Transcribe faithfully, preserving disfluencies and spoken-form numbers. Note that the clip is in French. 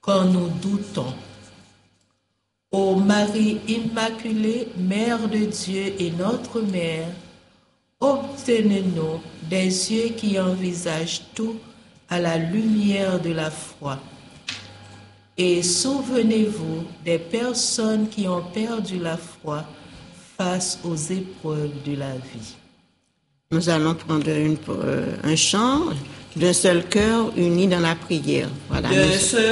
quand nous doutons. Ô Marie Immaculée, Mère de Dieu et notre Mère, obtenez-nous des yeux qui envisagent tout à la lumière de la foi. Et souvenez-vous des personnes qui ont perdu la foi face aux épreuves de la vie. Nous allons prendre une, euh, un chant d'un seul cœur uni dans la prière. Voilà. De ce